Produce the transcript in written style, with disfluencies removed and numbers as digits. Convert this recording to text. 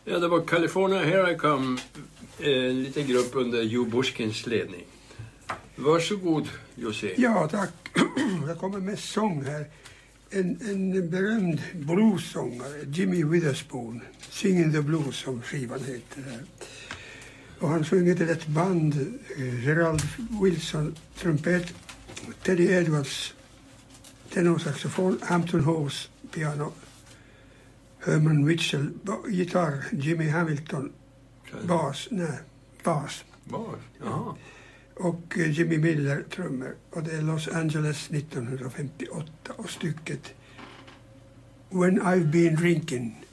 Ja, det var California Here I Come, en liten grupp under Joe Bushkins ledning. Varsågod, José. Ja, tack. Jag kommer med sång här. En berömd bluessångare, Jimmy Witherspoon, Singing the Blues som skivan heter. Och han sjunger till ett band, Gerald Wilson, trumpet, Teddy Edwards, tenorsaxofon, Hampton Hawes, piano, Herman Mitchell, gitarr, Jimmy Hamilton, bas. Bas, jaha. Och Jimmy Miller, trummor. Och det är Los Angeles 1958 och stycket When I've Been Drinking.